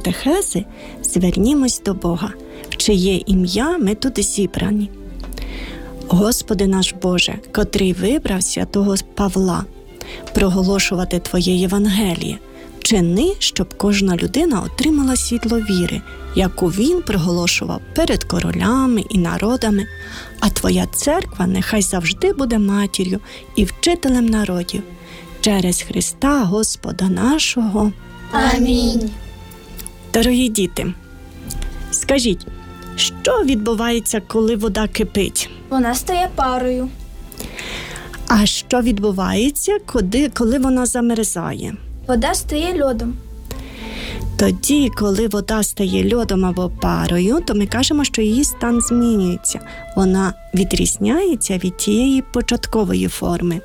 катехези звернімось до Бога, в чиє ім'я ми тут зібрані. Господи наш Боже, котрий вибрав святого Павла проголошувати Твоє Євангеліє, чини, щоб кожна людина отримала світло віри, яку він проголошував перед королями і народами, а Твоя церква нехай завжди буде матір'ю і вчителем народів. Через Христа Господа нашого. Амінь. Дорогі діти, скажіть, що відбувається, коли вода кипить? Вона стає парою. А що відбувається, коли вона замерзає? Вода стає льодом. Тоді, коли вода стає льодом або парою, то ми кажемо, що її стан змінюється. Вона відрізняється від тієї початкової форми.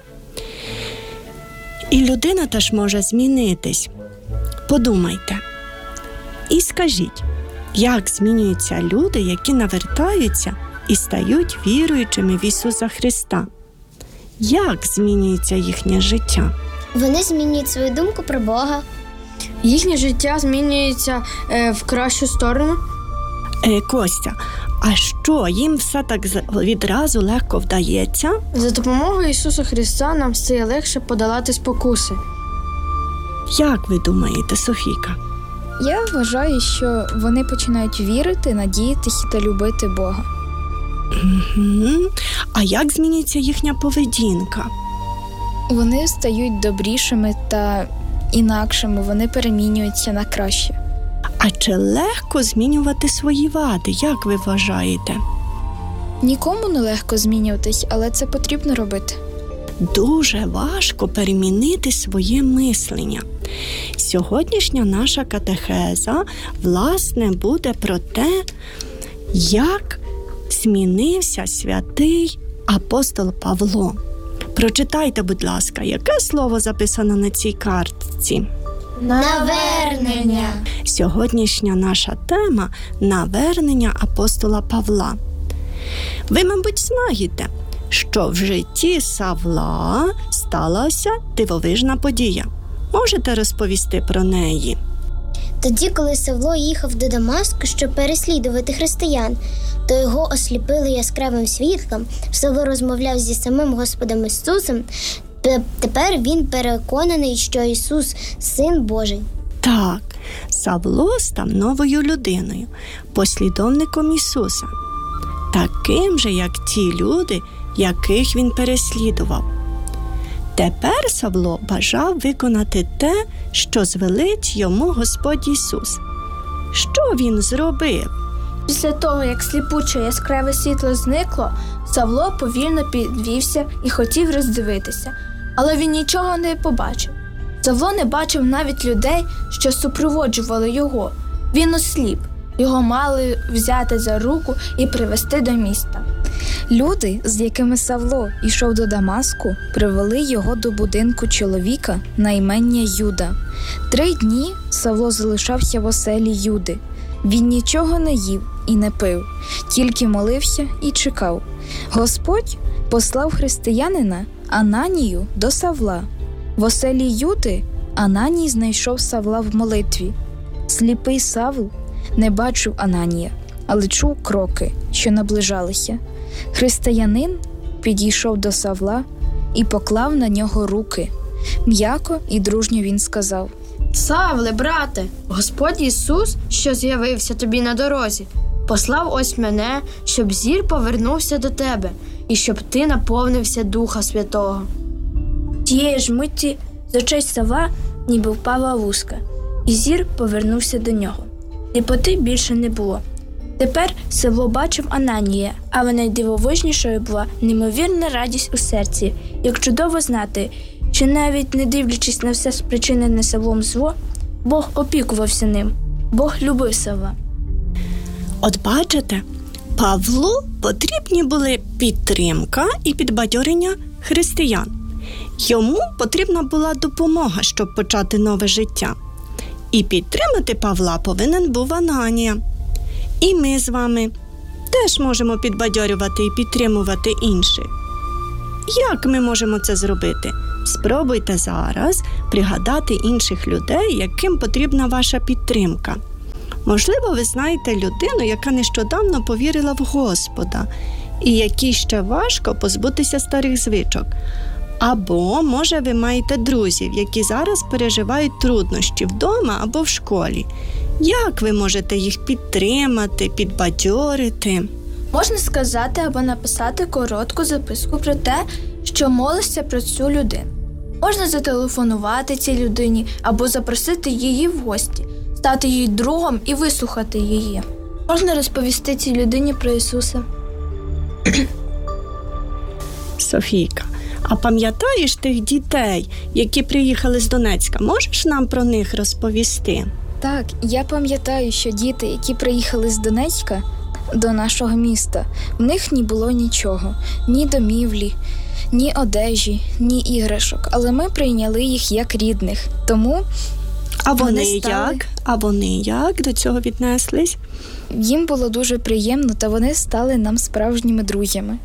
І людина теж може змінитись. Подумайте. І скажіть, як змінюються люди, які навертаються і стають віруючими в Ісуса Христа? Як змінюється їхнє життя? Вони змінюють свою думку про Бога. Їхнє життя змінюється в кращу сторону. Костя, а що, їм все так відразу легко вдається? За допомогою Ісуса Христа нам стає легше подолати спокуси. Як ви думаєте, Софійка? Я вважаю, що вони починають вірити, надіятися та любити Бога. Угу. А як змінюється їхня поведінка? Вони стають добрішими та інакшими, вони перемінюються на краще. А чи легко змінювати свої вади, як ви вважаєте? Нікому не легко змінюватись, але це потрібно робити. Дуже важко перемінити своє мислення. Сьогоднішня наша катехеза, власне, буде про те, як змінився святий апостол Павло. Прочитайте, будь ласка, яке слово записано на цій картці? Навернення. Сьогоднішня наша тема – навернення апостола Павла. Ви, мабуть, знаєте, що в житті Савла сталася дивовижна подія. Можете розповісти про неї? Тоді, коли Савло їхав до Дамаску, щоб переслідувати християн, то його осліпили яскравим світлом. Савло розмовляв зі самим Господом Ісусом. Тепер він переконаний, що Ісус – Син Божий. Так, Савло став новою людиною, послідовником Ісуса. Таким же, як ті люди, яких він переслідував. Тепер Савло бажав виконати те, що звелить йому Господь Ісус. Що він зробив? Після того, як сліпуче яскраве світло зникло, Савло повільно підвівся і хотів роздивитися, але він нічого не побачив. Савло не бачив навіть людей, що супроводжували його. Він осліп. Його мали взяти за руку і привести до міста. Люди, з якими Савло йшов до Дамаску, привели його до будинку чоловіка на ім'я Юда. 3 дні Савло залишався в оселі Юди. Він нічого не їв і не пив, тільки молився і чекав. Господь послав християнина Ананію до Савла. В оселі Юди Ананій знайшов Савла в молитві. Сліпий Савл не бачив Ананія, але чув кроки, що наближалися. Християнин підійшов до Савла і поклав на нього руки. М'яко і дружньо він сказав: «Савле, брате, Господь Ісус, що з'явився тобі на дорозі, послав ось мене, щоб зір повернувся до тебе і щоб ти наповнився Духа Святого». Тієї ж миті з очей Савла ніби впала луска, і зір повернувся до нього. Сліпоти більше не було. Тепер Савло бачив Ананія, але найдивовижнішою була неймовірна радість у серці, як чудово знати, що навіть не дивлячись на все спричинене Савлом зло, Бог опікувався ним, Бог любив Савла. От бачите, Павлу потрібні були підтримка і підбадьорення християн. Йому потрібна була допомога, щоб почати нове життя. І підтримати Павла повинен був Ананія. І ми з вами теж можемо підбадьорювати і підтримувати інших. Як ми можемо це зробити? Спробуйте зараз пригадати інших людей, яким потрібна ваша підтримка. Можливо, ви знаєте людину, яка нещодавно повірила в Господа, і якій ще важко позбутися старих звичок. Або, може, ви маєте друзів, які зараз переживають труднощі вдома або в школі. Як ви можете їх підтримати, підбадьорити? Можна сказати або написати коротку записку про те, що молишся про цю людину. Можна зателефонувати цій людині або запросити її в гості, стати їй другом і вислухати її. Можна розповісти цій людині про Ісуса. Софійка, а пам'ятаєш тих дітей, які приїхали з Донецька? Можеш нам про них розповісти? Так, я пам'ятаю, що діти, які приїхали з Донецька до нашого міста, в них не було нічого, ні домівлі, ні одежі, ні іграшок, але ми прийняли їх як рідних. Тому А вони стали- як? А вони як до цього віднеслись? їм було дуже приємно, та вони стали нам справжніми друзями.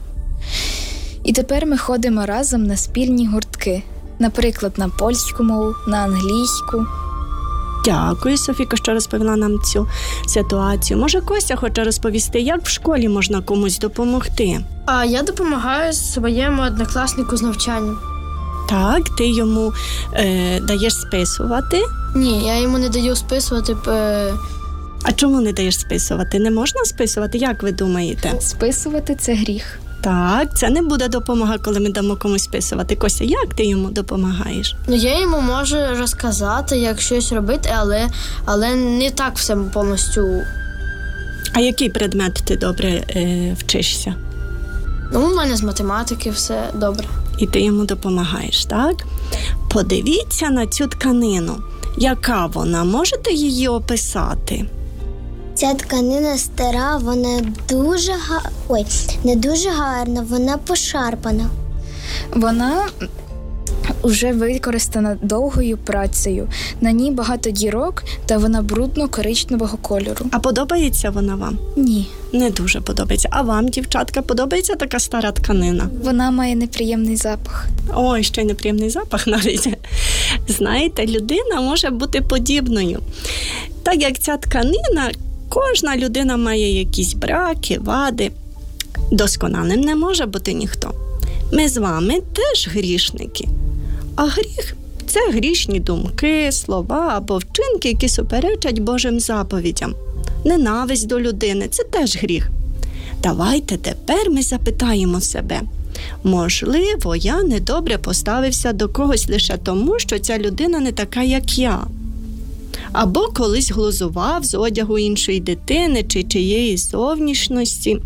І тепер ми ходимо разом на спільні гуртки, наприклад, на польську мову, на англійську. Дякую, Софійка, що розповіла нам цю ситуацію. Може, Костя хоче розповісти, як в школі можна комусь допомогти? А я допомагаю своєму однокласнику з навчанням. Так, ти йому даєш списувати. Ні, я йому не даю списувати. А чому не даєш списувати? Не можна списувати, як ви думаєте? Списувати – це гріх. Так, це не буде допомога, коли ми дамо комусь списувати. Костя, як ти йому допомагаєш? Ну, я йому можу розказати, як щось робити, але не так все повністю. А який предмет ти добре вчишся? Ну, у мене з математики все добре. І ти йому допомагаєш, так? Подивіться на цю тканину. Яка вона? Можете її описати? Ця тканина стара, вона дуже не дуже гарна, вона пошарпана. Вона вже використана довгою працею. На ній багато дірок, та вона брудно-коричневого кольору. А подобається вона вам? Ні, Не дуже подобається. А вам, дівчатка, подобається така стара тканина? вона має неприємний запах. Ой, ще й неприємний запах навіть. Знаєте, людина може бути подібною. Так як ця тканина, кожна людина має якісь браки, вади. Досконалим не може бути ніхто. Ми з вами теж грішники. А гріх – це грішні думки, слова або вчинки, які суперечать Божим заповідям. Ненависть до людини – це теж гріх. Давайте тепер ми запитаємо себе. Можливо, я недобре поставився до когось лише тому, що ця людина не така, як я. Або колись глузував з одягу іншої дитини чи чиєїсь зовнішності.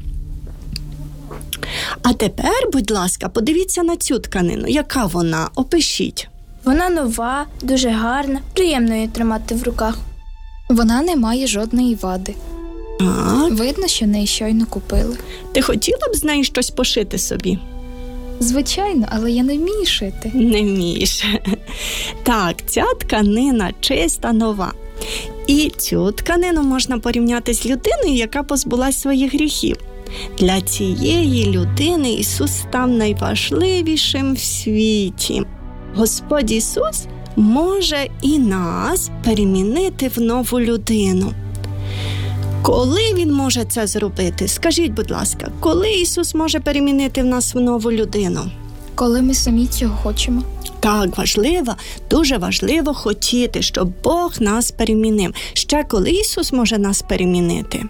А тепер, будь ласка, подивіться на цю тканину. Яка вона? Опишіть. Вона нова, дуже гарна, приємно її тримати в руках. Вона не має жодної вади. Так. Видно, що неї щойно купили. Ти хотіла б з неї щось пошити собі? Звичайно, але я не вмію шити. Не вмієш. Так, ця тканина чиста, нова. І цю тканину можна порівняти з людиною, яка позбулась своїх гріхів. Для цієї людини Ісус став найважливішим в світі. Господь Ісус може і нас перемінити в нову людину. Коли Він може це зробити? Скажіть, будь ласка, коли Ісус може перемінити в нас в нову людину? Коли ми самі цього хочемо. Так, важливо, дуже важливо хотіти, щоб Бог нас перемінив. Ще коли Ісус може нас перемінити?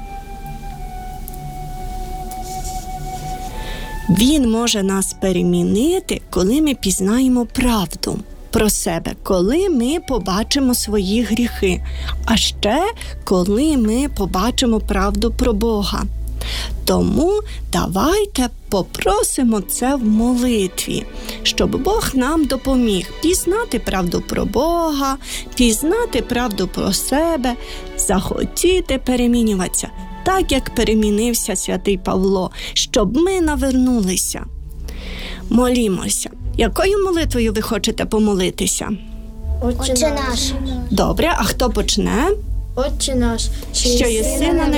Він може нас перемінити, коли ми пізнаємо правду про себе, коли ми побачимо свої гріхи, а ще коли ми побачимо правду про Бога. Тому давайте попросимо це в молитві, щоб Бог нам допоміг пізнати правду про Бога, пізнати правду про себе, захотіти перемінюватися, так як перемінився святий Павло, щоб ми навернулися. Молімося. Якою молитвою ви хочете помолитися? Отче наш. Добре, а хто почне? Отче наш, Що єси на